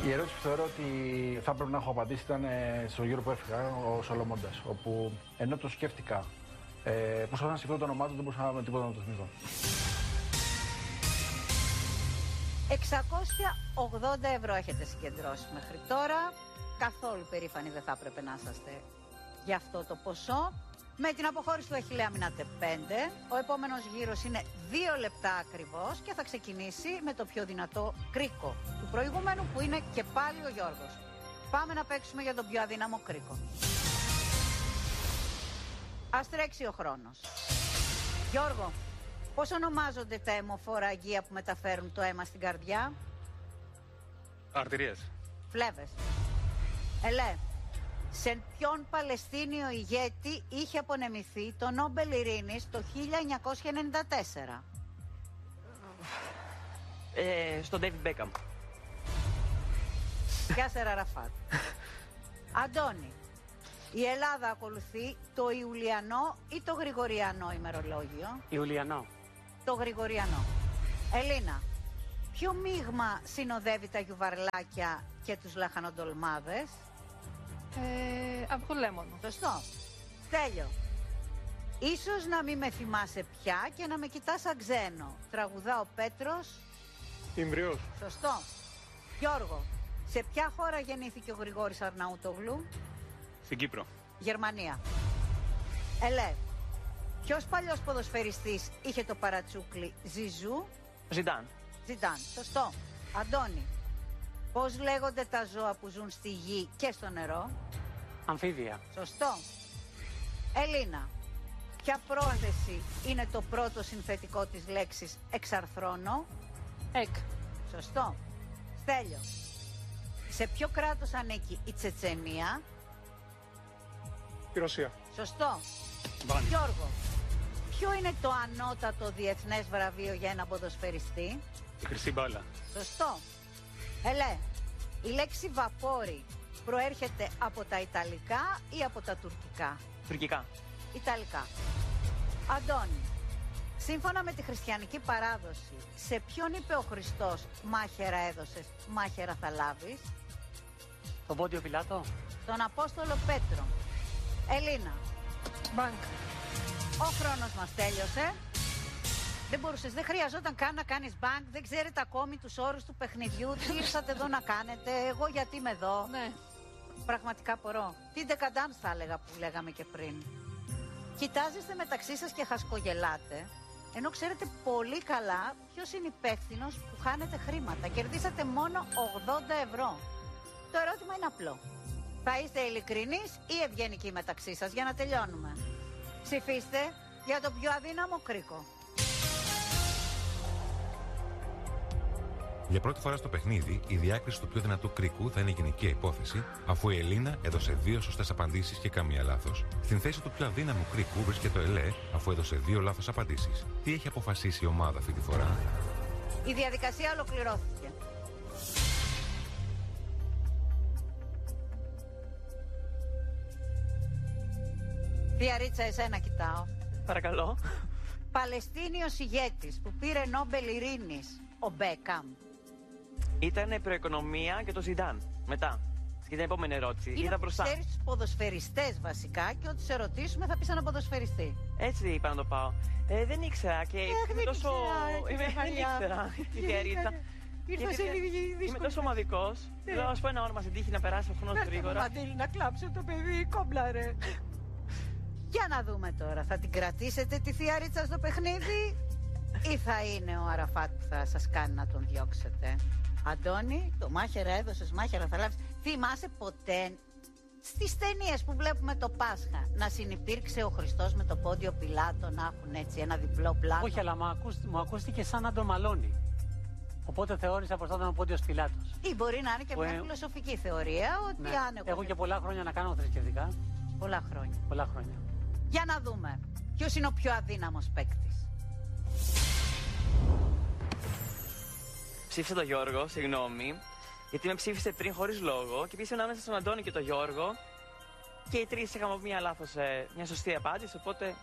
Η ερώτηση που θεωρώ ότι θα έπρεπε να έχω απαντήσει ήταν στο γύρο που έφυγα, ο Σολομώντας, όπου ενώ το σκέφτηκα προσπαθώ να συγκρίνω το όνομά του, δεν μπορούσα με τίποτα να το θυμηθώ. 680 ευρώ έχετε συγκεντρώσει μέχρι τώρα. Καθόλου περήφανοι δεν θα έπρεπε να είσαστε για αυτό το ποσό. Με την αποχώρηση του Αχιλλέα μείνατε 5. Ο επόμενος γύρος είναι 2 λεπτά ακριβώς και θα ξεκινήσει με το πιο δυνατό κρίκο του προηγούμενου που είναι και πάλι ο Γιώργος. Πάμε να παίξουμε για τον πιο αδύναμο κρίκο. Ας τρέξει ο χρόνος. Γιώργο, πώς ονομάζονται τα αιμοφόρα αγγεία που μεταφέρουν το αίμα στην καρδιά? Αρτηρίες. Φλέβες. Ελέ, σε ποιον Παλαιστίνιο ηγέτη είχε απονεμηθεί το Νόμπελ Ειρήνης το 1994? Στον Ντέιβιντ Μπέκαμ. Γιάσερ Αραφάτ. Αντώνη, η Ελλάδα ακολουθεί το Ιουλιανό ή το Γρηγοριανό ημερολόγιο? Ιουλιανό. Το Γρηγοριανό. Ελίνα, ποιο μείγμα συνοδεύει τα γιουβαρλάκια και τους λαχανοντολμάδες? Αυγολέμονο. Σωστό. Τέλειο. Ίσως να μην με θυμάσαι πια και να με κοιτάς σαν ξένο. Τραγουδά ο Πέτρος. Ιμβριός. Σωστό. Γιώργο, σε ποια χώρα γεννήθηκε ο Γρηγόρης Αρναούτογλου? Στην Κύπρο. Γερμανία. Ελέ, ποιος παλιός ποδοσφαιριστής είχε το παρατσούκλι Ζιζού? Ζιντάν. Ζιντάν. Σωστό. Αντώνη, πώς λέγονται τα ζώα που ζουν στη γη και στο νερό? Αμφίβια. Σωστό. Ελίνα, ποια πρόθεση είναι το πρώτο συνθετικό της λέξης εξαρθρώνω? Εκ. Σωστό. Στέλιο, σε ποιο κράτος ανήκει η Τσετσενία? Η Ρωσία. Σωστό. Μπάνι. Γιώργο, ποιο είναι το ανώτατο διεθνές βραβείο για ένα ποδοσφαιριστή? Η Χρυσή Μπάλα. Σωστό. Ελέ, η λέξη βαπόρι προέρχεται από τα Ιταλικά ή από τα Τουρκικά? Τουρκικά. Ιταλικά. Αντώνη, σύμφωνα με τη χριστιανική παράδοση, σε ποιον είπε ο Χριστός μάχαιρα έδωσες, μάχαιρα θα λάβεις? Τον Πόντιο Πιλάτο. Τον Απόστολο Πέτρο. Ελίνα, Μπανκ. ο χρόνος μας τέλειωσε. Δεν χρειαζόταν καν να κάνεις μπανκ, δεν ξέρετε ακόμη τους όρους του παιχνιδιού, τι ήρθατε εδώ να κάνετε, εγώ γιατί είμαι εδώ. Ναι. Πραγματικά μπορώ. Τι decadence θα έλεγα που λέγαμε και πριν. Κοιτάζεστε μεταξύ σας και χασκογελάτε, ενώ ξέρετε πολύ καλά ποιος είναι υπεύθυνος που χάνετε χρήματα. Κερδίσατε μόνο 80 ευρώ. Το ερώτημα είναι απλό. Θα είστε ειλικρινείς ή ευγενικοί μεταξύ σας για να τελειώνουμε? Ψηφίστε για το πιο αδύναμο κρίκο. Για πρώτη φορά στο παιχνίδι, η διάκριση του πιο δυνατού κρίκου θα είναι γυναικεία υπόθεση, αφού η Ελίνα έδωσε 2 σωστές απαντήσεις και καμία λάθος. Στην θέση του πιο αδύναμου κρίκου βρίσκεται ο Ελέ, αφού έδωσε 2 λάθος απαντήσεις. Τι έχει αποφασίσει η ομάδα αυτή τη φορά? Η διαδικασία ολοκληρώθηκε. Διαρίτσα, εσένα κοιτάω. Παρακαλώ. Παλαιστίνιος ηγέτης που πήρε Νόμπελ Ειρήνης, ο Μπέκαμ. Ήτανε προοικονομία και το Ζιντάν. Μετά. Και την επόμενη ερώτηση. Είναι Είδα που μπροστά. ξέρεις τους ποδοσφαιριστές βασικά και ό,τι σε ρωτήσουμε θα πεις ένα ποδοσφαιριστή. Έτσι είπα να το πάω. Δεν ήξερα και είμαι δεν τόσο. ήξερα, Δεν ήξερα. Η Διαρίτσα. Είμαι τόσο ομαδικός. Λέω, ας πω ένα όνομα στην τύχη να περάσει ο χρόνος γρήγορα. Μαντήλη, να κλάψω το παιδί, κόμπλαρε. Για να δούμε τώρα, θα την κρατήσετε τη θεία Ρίτσα στο παιχνίδι ή θα είναι ο Αραφάτ που θα σας κάνει να τον διώξετε? Αντώνη, το μάχαιρα έδωσες, μάχαιρα θα λάβεις. Θυμάσαι ποτέ στις ταινίες που βλέπουμε το Πάσχα να συνυπήρξε ο Χριστός με το Πόντιο Πιλάτο, να έχουν έτσι ένα διπλό πλάτο? Όχι, αλλά μου ακούστηκε σαν να τον μαλώνει. Οπότε θεώρησα πως θα ήταν ο Πόντιος Πιλάτος. Ή μπορεί να είναι και μια φιλοσοφική θεωρία ότι Ναι. αν Έχω και πολλά χρόνια να κάνω θρησκευτικά. Πολλά χρόνια. Πολλά χρόνια. Για να δούμε ποιος είναι ο πιο αδύναμος παίκτης. Ψήφισα τον Γιώργο, συγγνώμη, γιατί με ψήφισε πριν χωρίς λόγο και επίσης ανάμεσα στον Αντώνη και τον Γιώργο και οι τρεις είχαμε μια σωστή απάντηση, οπότε.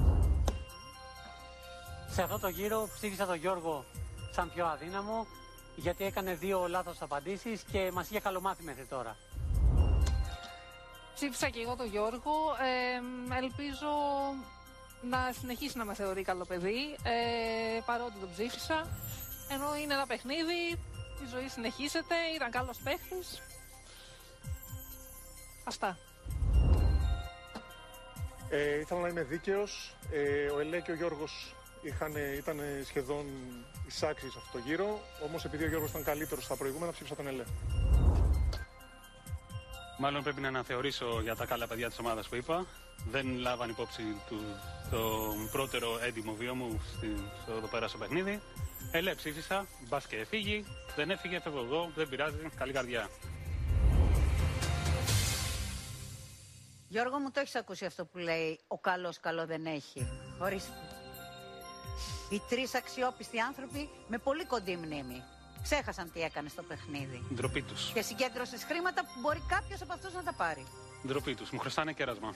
Σε αυτό το γύρο ψήφισα τον Γιώργο σαν πιο αδύναμο γιατί έκανε 2 λάθος απαντήσεις και μας είχε καλομάθει μέχρι τώρα. Ψήφισα και εγώ τον Γιώργο. Ελπίζω να συνεχίσει να με θεωρεί καλό παιδί, παρότι τον ψήφισα. Ενώ είναι ένα παιχνίδι, η ζωή συνεχίζεται, ήταν καλός παίχτης. Αυτά. Ήθελα να είμαι δίκαιος. Ο Ελέ και ο Γιώργος ήταν σχεδόν εισάξιοι σε αυτό το γύρο. Όμως επειδή ο Γιώργος ήταν καλύτερος στα προηγούμενα, ψήφισα τον Ελέ. Μάλλον πρέπει να αναθεωρήσω για τα καλά παιδιά της ομάδας που είπα. Δεν λάβαν υπόψη το πρώτερο έντιμο βίο μου στο εδώ πέρα στο παιχνίδι. Ελέ ψήφισα, μπας και φύγει. Δεν έφυγε, φεύγω εγώ, δεν πειράζει. Καλή καρδιά. Γιώργο μου, το έχεις ακούσει αυτό που λέει «Ο καλός καλό δεν έχει». Ορίστε. Οι 3 αξιόπιστοι άνθρωποι με πολύ κοντή μνήμη ξέχασαν τι έκανε στο παιχνίδι. Ντροπή τους. Και συγκέντρωσες χρήματα που μπορεί κάποιος από αυτούς να τα πάρει. Ντροπή τους. Μου χρωστάνε κέρασμα.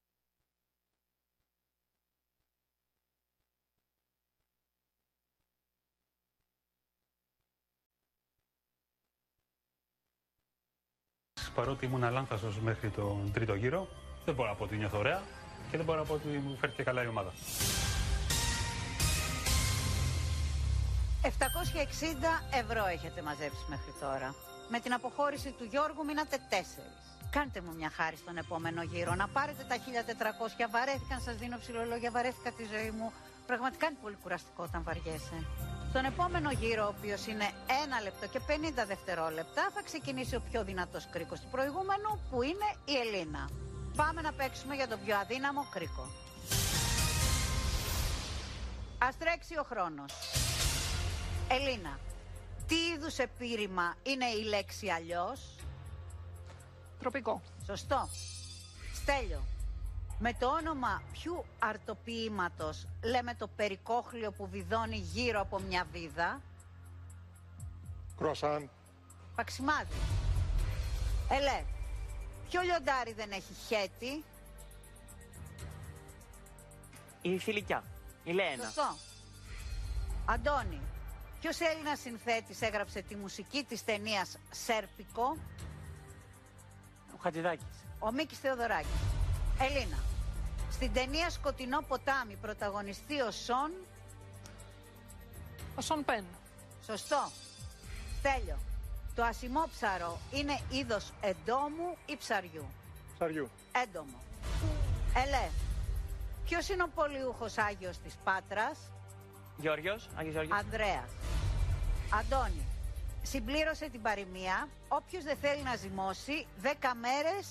Παρότι ήμουν αλάνθαστος μέχρι τον 3ο γύρο, δεν μπορώ να πω ότι νιώθω ωραία και δεν μπορώ να πω ότι μου φέρθηκε καλά η ομάδα. 760 ευρώ έχετε μαζέψει μέχρι τώρα. Με την αποχώρηση του Γιώργου μείνατε 4. Κάντε μου μια χάρη στον επόμενο γύρο να πάρετε τα 1400. Βαρέθηκαν, σας δίνω ψηλολόγια, βαρέθηκα τη ζωή μου. Πραγματικά είναι πολύ κουραστικό όταν βαριέσαι. Στον επόμενο γύρο, ο οποίος είναι 1 λεπτό και 50 δευτερόλεπτα, θα ξεκινήσει ο πιο δυνατός κρίκος του προηγούμενου, που είναι η Ελίνα. Πάμε να παίξουμε για τον πιο αδύναμο κρίκο. Ας τρέξει ο χρόνος. Ελίνα, τι είδους επίρρημα είναι η λέξη αλλιώς? Τροπικό. Σωστό. Στέλιο, με το όνομα ποιου αρτοποιήματος λέμε το περικόχλιο που βιδώνει γύρω από μια βίδα? Κρουασάν. Παξιμάδι. Ελέ, ποιο λιοντάρι δεν έχει χέτη? Η Φιλικιά. Η Λένα. Σωστό. Αντώνη, ποιος Έλληνας συνθέτης έγραψε τη μουσική της ταινίας Σέρπικο? Ο Χατζηδάκης. Ο Μίκης Θεοδωράκης. Ελίνα, στην ταινία Σκοτεινό ποτάμι πρωταγωνιστεί ο Σον? Ο Σον Πεν. Σωστό. Στέλιο, το ασημόψαρο είναι είδος εντόμου ή ψαριού? Ψαριού. Έντομο. Ελέ, ποιος είναι ο πολιούχος Άγιος της Πάτρας? Γιώργος. Άγιος Γιώργος. Ανδρέας. Αντώνη, συμπλήρωσε την παροιμία. Όποιος δεν θέλει να ζυμώσει 10 μέρες...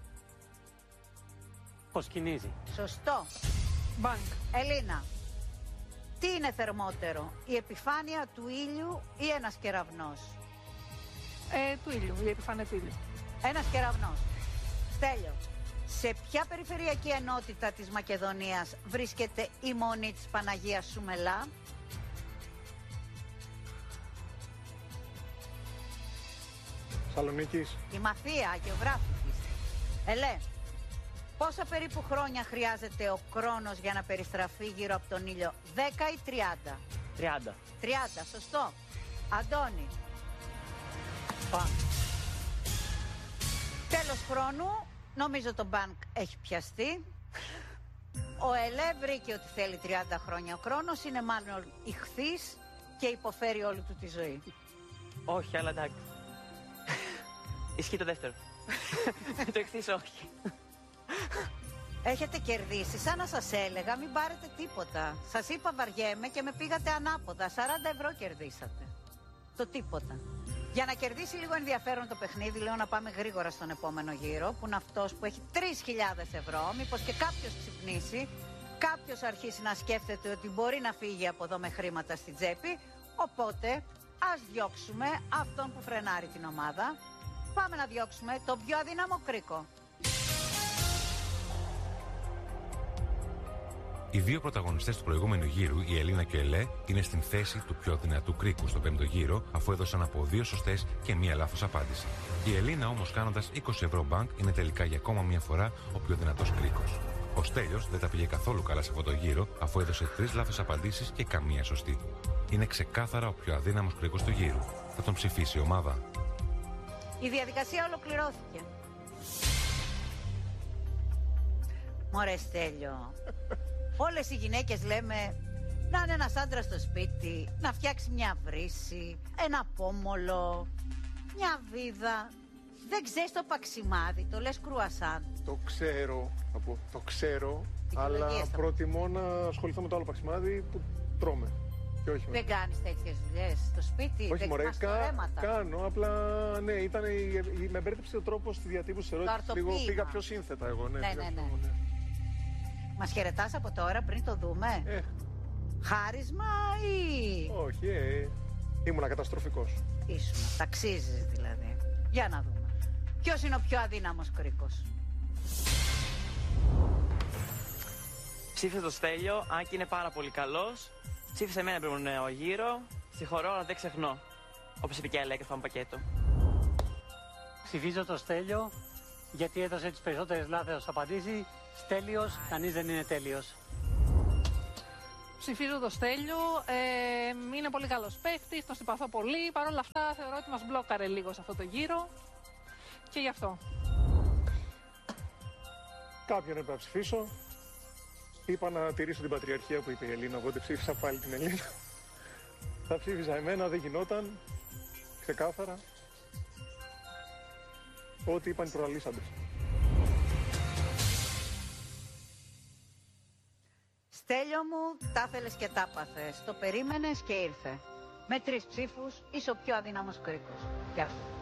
Πως κινίζει. Σωστό. Μπανκ. Ελίνα, τι είναι θερμότερο, η επιφάνεια του ήλιου ή ένας κεραυνός? Του ήλιου, η επιφάνεια του ήλιου. Ένας κεραυνός. Στέλιο, σε ποια περιφερειακή ενότητα της Μακεδονίας βρίσκεται η μονή της Παναγίας Σουμελά? Σαλονίκης. Η Μαθία, γεωγράφικης. Ελέ, πόσα περίπου χρόνια χρειάζεται ο χρόνος για να περιστραφεί γύρω από τον ήλιο? 10 ή 30? 30. 30, σωστό. Αντώνη. Μπανκ. Τέλος χρόνου, νομίζω το μπανκ έχει πιαστεί. Ο Ελέ βρήκε ότι θέλει 30 χρόνια. Ο χρόνος είναι μάλλον ηχθής και υποφέρει όλη του τη ζωή. Όχι, αλλά εντάξει. Ισχύει το δεύτερο. Το εξής όχι. Έχετε κερδίσει, σαν να σας έλεγα, μην πάρετε τίποτα. Σας είπα βαριέμαι και με πήγατε ανάποδα. 40 ευρώ κερδίσατε. Το τίποτα. Για να κερδίσει λίγο ενδιαφέρον το παιχνίδι, λέω να πάμε γρήγορα στον επόμενο γύρο, που είναι αυτός που έχει 3.000 ευρώ. Μήπως και κάποιος ξυπνήσει, κάποιος αρχίσει να σκέφτεται ότι μπορεί να φύγει από εδώ με χρήματα στην τσέπη. Οπότε, ας διώξουμε αυτόν που φρενάρει την ομάδα. Πάμε να διώξουμε τον πιο αδύναμο κρίκο. Οι δύο πρωταγωνιστές του προηγούμενου γύρου, η Ελίνα και ο Ελέ, είναι στην θέση του πιο δυνατού κρίκου στον 5ο γύρο, αφού έδωσαν από 2 σωστές και 1 λάθος απάντηση. Η Ελίνα όμως, κάνοντας 20 ευρώ μπανκ, είναι τελικά για ακόμα μια φορά ο πιο δυνατός κρίκος. Ο Στέλιος δεν τα πήγε καθόλου καλά σε αυτό το γύρο, αφού έδωσε 3 λάθος απαντήσεις και καμία σωστή. είναι ξεκάθαρα ο πιο αδύναμος κρίκος του γύρου. Θα τον ψηφίσει η ομάδα. Η διαδικασία ολοκληρώθηκε. Μωρέ Στέλιο, όλες οι γυναίκες λέμε να είναι ένας άντρας στο σπίτι, να φτιάξει μια βρύση, ένα πόμολο, μια βίδα. Δεν ξέρεις το παξιμάδι, το λες κρουασάν. Το ξέρω, το ξέρω, Δικαιολογίες αλλά θα προτιμώ να ασχοληθώ με το άλλο παξιμάδι που τρώμε. Και όχι με Δεν κάνεις τέτοιες δουλειές στο σπίτι, όχι δεν μωρέ, μαστορέματα. κάνω, απλά ναι, με μπέρδεψε ο τρόπος στη διατύπωση της ερώτησης. Λίγο αρτοποίημα. πήγα πιο σύνθετα εγώ, ναι. Ναι, πήγα ναι, πιο- ναι. Μας χαιρετάς από τώρα πριν το δούμε. Χάρισμα ή Όχι, ήμουνα καταστροφικός. ήσουν, ταξίζεις δηλαδή. Για να δούμε. Ποιος είναι ο πιο αδύναμος κρίκος? Ψήφισε το Στέλιο, αν και είναι πάρα πολύ καλός. Ψήφισε εμένα πριν τον νέο γύρο. Συγχωρώ, αλλά δεν ξεχνώ. Όπως είπε και η Αλέκα, θα μου πακέτο. Ψηφίζω το Στέλιο, γιατί έδωσε τις περισσότερες λάθος απαντήσεις. Στέλιος, κανείς δεν είναι τέλειος. Ψηφίζω το Στέλιο. Είναι πολύ καλός παίκτης, τον συμπαθώ πολύ. Παρ' όλα αυτά θεωρώ ότι μας μπλόκαρε λίγο σε αυτό το γύρο. Και γι' αυτό. Κάποιον έπρεπε να ψηφίσω. Είπα να τηρήσω την πατριαρχία που είπε η Ελίνα, οπότε ψήφισα πάλι την Ελίνα. Θα ψήφιζα εμένα, δεν γινόταν. Ξεκάθαρα. Ό,τι είπαν οι προλαλήσαντες. Στέλιο μου, τα θέλες και τα πάθες. Το περίμενες και ήρθε. Με 3 ψήφους είσαι ο πιο αδύναμος κρίκος. Γεια σου.